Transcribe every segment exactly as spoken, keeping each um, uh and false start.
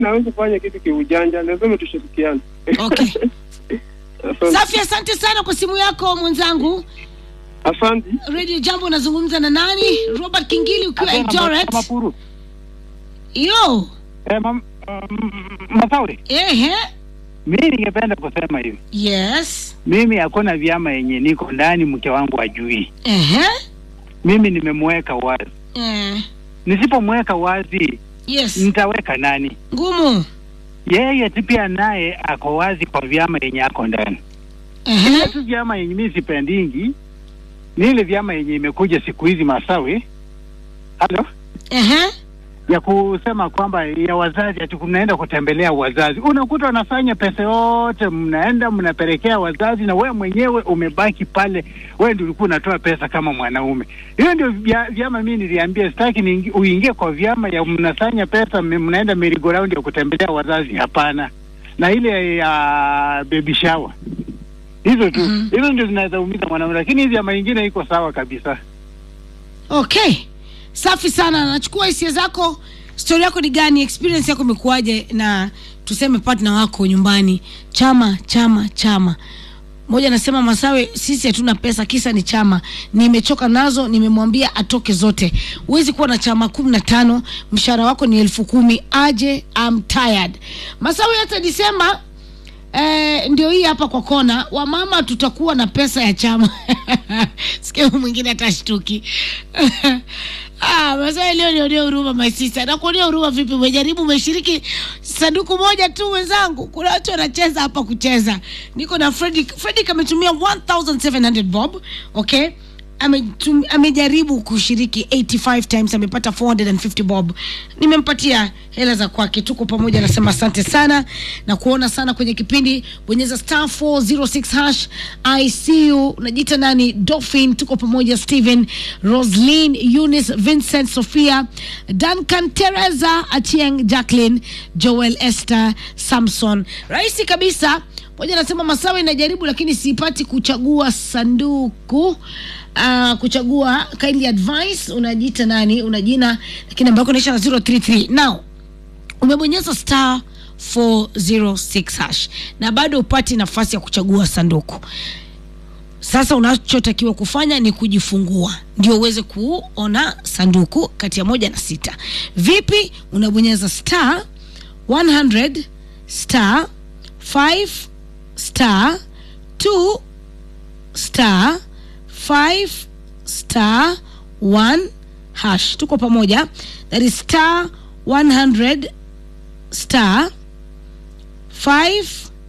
naweza kufanya kitu kiujanja, lazima tushirikiane. Okay. Safi, asante sana kwa simu yako mwenzangu. Asante. Radio Jambo, nazungumza na nani? Robert Kingili ukiwa Eldoret. Yo. Eh, mam, Masauri. Ehe. Mimi ningependa kusema hivi. Yes. Mimi hakuna vyama yenye niko ndani mke wangu ajui. Ehe. Mimi nimemweka wazi. Eh. Nisipomweka wazi, yes, nitaweka nani? Ngumu. Yeye pia naye ako wazi kwa vyama yenye ako ndani. Ehe. Tu vyama yenye mimi sipendingi ni ile vyama yenye imekuja siku hizi Masawi. Hello? Ehe. Ya kusema kwamba ya wazazi ati mnaenda kutembelea wazazi. Unakuta wanafanya pesa yote, mnaenda mnapelekea wazazi na wewe mwenyewe umebaki pale, wewe ndio ulikuwa unatoa pesa kama mwanaume. Hiyo ndio vyama mimi niliambia sitaki uingie kwa vyama ya mnasanya pesa mnaenda merry go round ya kutembelea wazazi, hapana. Na ile ya uh, baby shower. Hizo tu. Mm -hmm. Hizo ndio zinazaumiza mwanaume, lakini hizi vyama nyingine iko sawa kabisa. Okay. Safi sana, nachukua hisia zako. Story yako ni gani? Experience yako imekuaje na tuseme partner wako nyumbani? Chama, chama, chama. Mmoja anasema Masawe, sisi hatuna pesa, kisa ni chama. Nimechoka nazo, nimemwambia atoke zote. Huwezi kuwa na chama kumi na tano, mshahara wako ni elfu kumi, aje, I'm tired. Masawe, hata Disemba Eh, ndio hii hapa kwa kona, wamama tutakuwa na pesa ya chama. Sikia mwingine atashtuki. Ah, Masawe leo ndio ndio huruma my sister. Na kuonea huruma vipi? Umejaribu, umeshiriki sanduku moja tu wenzangu. Kuna watu wanacheza hapa kucheza. Niko na Freddy. Freddy ametumia one thousand seven hundred bob. Okay? Ametum, amejaribu kushiriki eighty-five times, amepata four hundred fifty bob. Nimempatia hela za kwake. Tuko pamoja, nasema asante sana na kuona sana kwenye kipindi. Bonyeza star four zero six hash. I see you. Najita nani? Dolphin. Tuko pamoja. Steven, Roslyn, Eunice, Vincent, Sophia, Duncan, Teresa, Atieng, Jacqueline, Joel, Esther, Samson. Rahisi kabisa. Moja nasema Masawe inajaribu lakini sipati kuchagua sanduku. Uh, kuchagua, kindly advice. Unajita nani? Unajina lakini namba yako inaisha na zero three three. Now umebonyeza star four zero six hash na bado upati nafasi ya kuchagua sanduku. Sasa unachotakiwa kufanya ni kujifungua ndio uweze kuona sanduku kati ya moja na sita. Vipi? Unabonyeza star one hundred star five star two star five star one hash. Tuko pamoja. That is star one hundred star five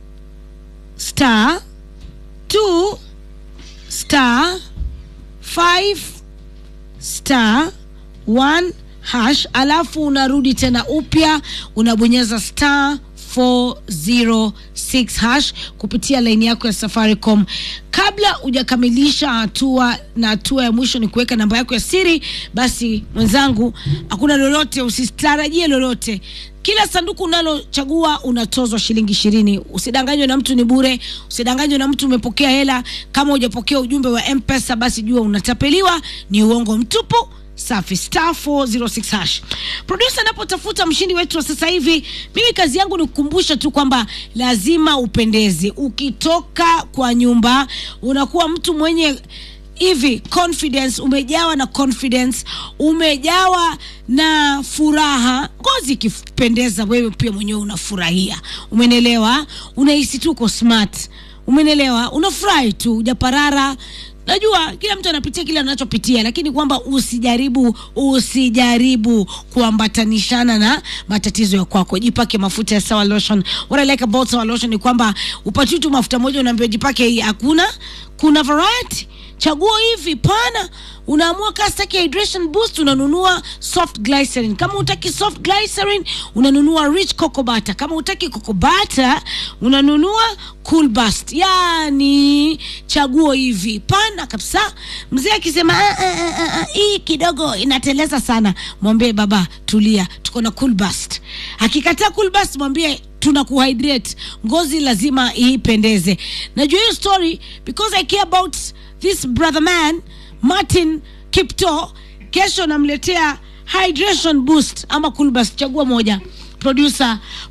star two star five star one hash. Alafu unarudi tena upya, unabonyeza star four zero six hash kupitia line yako ya Safaricom. Kabla hujakamilisha hatua, na hatua ya mwisho ni kuweka namba yako ya siri, basi mwenzangu hakuna lolote, usitarajie lolote. Kila sanduku unalochagua unatozwa shilingi ishirini. Usidanganywe na mtu, ni bure. Usidanganywe na mtu umepokea hela. Kama hujapokea ujumbe wa M-Pesa basi jua unatapeliwa, ni uongo mtupu. Safi, star four zero six hash. Producer anapotafuta mshindi wetu wa sasa hivi, mimi kazi yangu ni kukumbusha tu kwamba lazima upendeze. Ukitoka kwa nyumba unakuwa mtu mwenye hivi confidence, umejawa na confidence, umejawa na furaha. Ngozi ikipendeza wewe pia mwenyewe unafurahia. Umenelewa? Unahisi tu uko smart. Umenelewa? Unafurahi tu, hujaparara. Najua kila mtu anapitia kile anachopitia, lakini kwamba usijaribu usijaribu kuambatanishana na matatizo ya kwako. Jipake mafuta ya Sawa Lotion. What I like about Sawa Lotion ni kwamba upati tu mafuta moja unaambiwa jipake hii. Hakuna, kuna variety. Chagua hivi pana. Unaamua kastaki hydration boost, unanunua soft glycerin. Kama utaki soft glycerin, unanunua rich cocoa butter. Kama utaki cocoa butter, unanunua cool bust. Yani chaguo hivi pana kabisa. Mzee akisema hii kidogo inateleza sana, mwambie baba tulia, tuko na cool bust. Akikataa cool bust, mwambie tuna kuhydrate. Ngozi lazima ipendeze. Najua hiyo story because I care about this brother man Martin Kipto. Kesho namletea hydration boost ama cool bust, chagua moja. producer